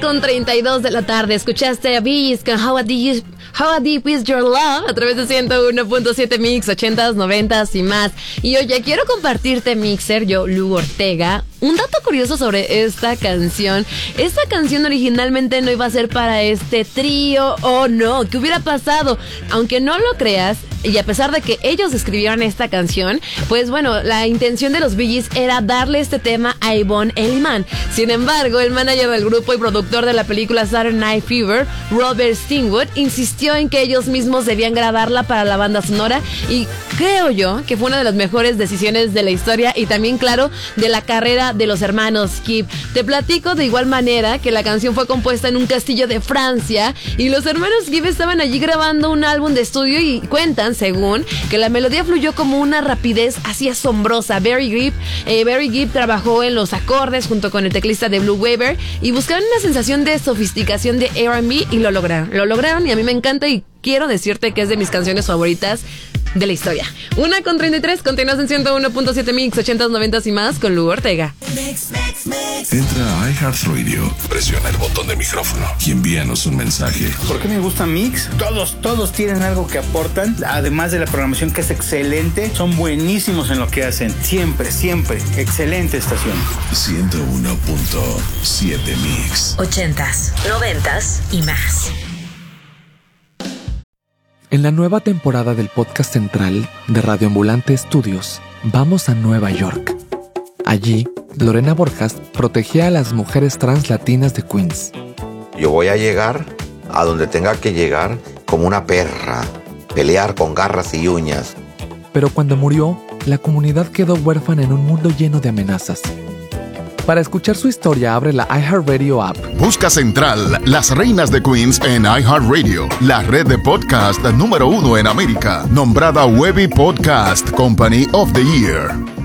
1:32 de la tarde. Escuchaste a Bees con How Deep Is Your Love a través de 101.7 Mix, 80s, 90s y más. Y oye, quiero compartirte, Mixer, yo, Lu Ortega, un dato curioso sobre esta canción. Esta canción originalmente no iba a ser para este trío, oh no, ¿qué hubiera pasado? Aunque no lo creas, y a pesar de que ellos escribieron esta canción, pues bueno, la intención de los Bee Gees era darle este tema a Yvonne Elliman. Sin embargo, el manager del grupo y productor de la película Saturday Night Fever, Robert Stingwood, insistió en que ellos mismos debían grabarla para la banda sonora, y creo yo que fue una de las mejores decisiones de la historia y también, claro, de la carrera de los hermanos Gibb. Te platico de igual manera que la canción fue compuesta en un castillo de Francia y los hermanos Gibb estaban allí grabando un álbum de estudio y cuentan, según, que la melodía fluyó como una rapidez así asombrosa. Barry Gibb trabajó en los acordes junto con el teclista de Blue Weber y buscaron una sensación de sofisticación de R&B y lo lograron y a mí me encanta y quiero decirte que es de mis canciones favoritas de la historia. 1:33, continúas en 101.7 Mix, 80s, 90s y más con Lu Ortega. Entra a iHeartRadio, presiona el botón de micrófono y envíanos un mensaje. ¿Por qué me gusta Mix? Todos tienen algo que aportan, además de la programación que es excelente, son buenísimos en lo que hacen, siempre, excelente estación. 101.7 Mix, 80s, 90s y más. En la nueva temporada del podcast central de Radio Ambulante Estudios, vamos a Nueva York. Allí, Lorena Borjas protegía a las mujeres trans latinas de Queens. Yo voy a llegar a donde tenga que llegar como una perra, pelear con garras y uñas. Pero cuando murió, la comunidad quedó huérfana en un mundo lleno de amenazas. Para escuchar su historia, abre la iHeartRadio app. Busca Central, las reinas de Queens en iHeartRadio, la red de podcast número 1 en América, nombrada Webby Podcast Company of the Year.